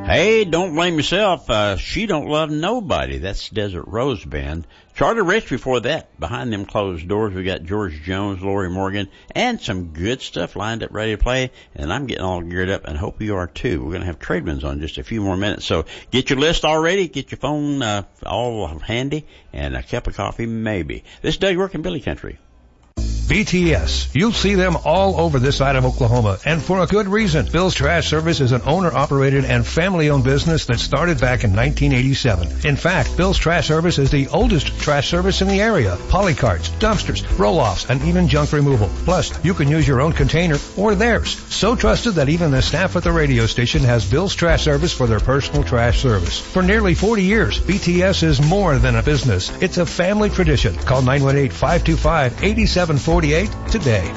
Hey, don't blame yourself. She Don't Love Nobody. That's Desert Rose Band. Charlie Rich before that. Behind them closed doors, we got George Jones, Lori Morgan, and some good stuff lined up ready to play. And I'm getting all geared up and hope you are too. We're going to have Tradewinds on just a few more minutes. So get your list all ready. Get your phone all handy and a cup of coffee maybe. This is Doug York in Billy Country. BTS. You'll see them all over this side of Oklahoma, and for a good reason. Bill's Trash Service is an owner-operated and family-owned business that started back in 1987. In fact, Bill's Trash Service is the oldest trash service in the area. Polycarts, dumpsters, roll-offs, and even junk removal. Plus, you can use your own container or theirs. So trusted that even the staff at the radio station has Bill's Trash Service for their personal trash service. For nearly 40 years, BTS is more than a business. It's a family tradition. Call 918-525-8748 today.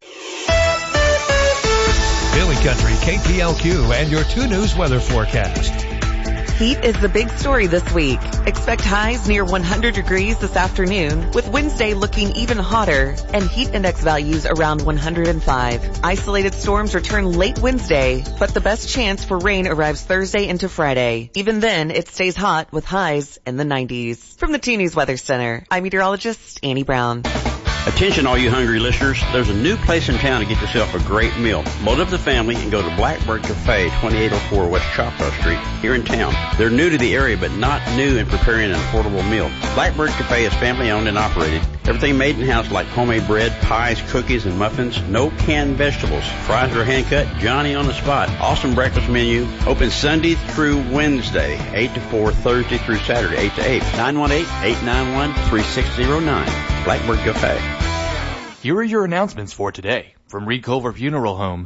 Billy Country, KPLQ, and your 2 News weather forecast. Heat is the big story this week. Expect highs near 100 degrees this afternoon, with Wednesday looking even hotter and heat index values around 105. Isolated storms return late Wednesday, but the best chance for rain arrives Thursday into Friday. Even then, it stays hot with highs in the 90s. From the 2 News Weather Center, I'm meteorologist Annie Brown. Attention all you hungry listeners, there's a new place in town to get yourself a great meal. Load up the family and go to Blackbird Cafe, 2804 West Choctaw Street, here in town. They're new to the area, but not new in preparing an affordable meal. Blackbird Cafe is family owned and operated. Everything made in-house like homemade bread, pies, cookies, and muffins. No canned vegetables. Fries are hand-cut, Johnny on the spot. Awesome breakfast menu. Open Sunday through Wednesday, 8 to 4, Thursday through Saturday, 8 to 8. 918-891-3609. Blackbird Cafe. Here are your announcements for today. From Reed Culver Funeral Home,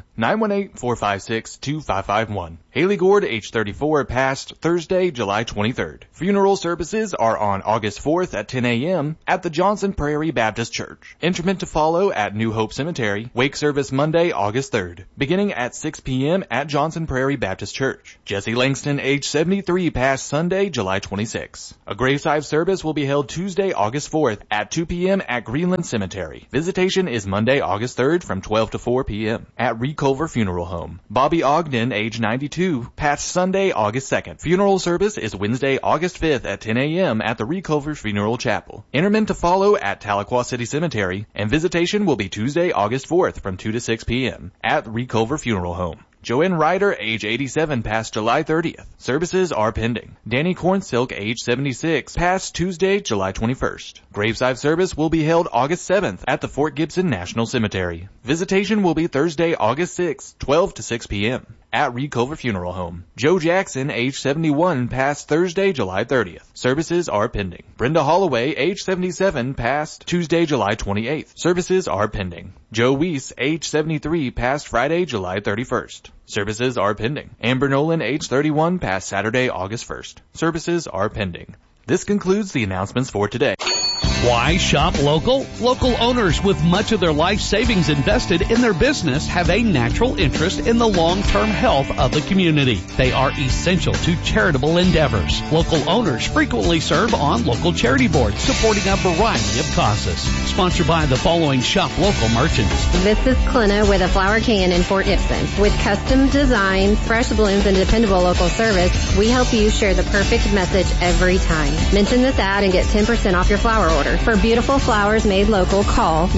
918-456-2551. Haley Gord, age 34, passed Thursday, July 23rd. Funeral services are on August 4th at 10 a.m. at the Johnson Prairie Baptist Church. Interment to follow at New Hope Cemetery. Wake service Monday, August 3rd, beginning at 6 p.m. at Johnson Prairie Baptist Church. Jesse Langston, age 73, passed Sunday, July 26th. A graveside service will be held Tuesday, August 4th at 2 p.m. at Greenland Cemetery. Visitation is Monday, August 3rd from 12 to 4 p.m. at Reed Culver Funeral Home. Bobby Ogden, age 92, passed Sunday, August 2nd. Funeral service is Wednesday, August 5th at 10 a.m. at the Reed Culver Funeral Chapel. Interment to follow at Tahlequah City Cemetery, and visitation will be Tuesday, August 4th from 2 to 6 p.m. at Reed Culver Funeral Home. Joanne Ryder, age 87, passed July 30th. Services are pending. Danny Cornsilk, age 76, passed Tuesday, July 21st. Graveside service will be held August 7th at the Fort Gibson National Cemetery. Visitation will be Thursday, August 6th, 12 to 6 p.m. at Reed Culver Funeral Home. Joe Jackson, age 71, passed Thursday, July 30th. Services are pending. Brenda Holloway, age 77, passed Tuesday, July 28th. Services are pending. Joe Weiss, age 73, passed Friday, July 31st. Services are pending. Amber Nolan, age 31, passed Saturday, August 1st. Services are pending. This concludes the announcements for today. Why shop local? Local owners with much of their life savings invested in their business have a natural interest in the long-term health of the community. They are essential to charitable endeavors. Local owners frequently serve on local charity boards, supporting a variety of causes. Sponsored by the following shop local merchants. This is Clina with a Flower Can in Fort Gibson. With custom designs, fresh blooms, and dependable local service, we help you share the perfect message every time. Mention this ad and get 10% off your flower order. For beautiful flowers made local, call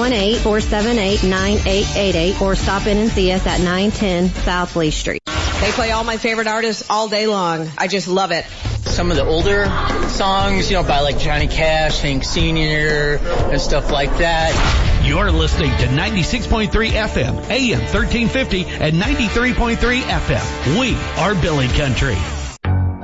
918-478-9888 or stop in and see us at 910 South Lee Street. They play all my favorite artists all day long. I just love it. Some of the older songs, by like Johnny Cash, Hank Sr., and stuff like that. You're listening to 96.3 FM, AM 1350, and 93.3 FM. We are Billy Country.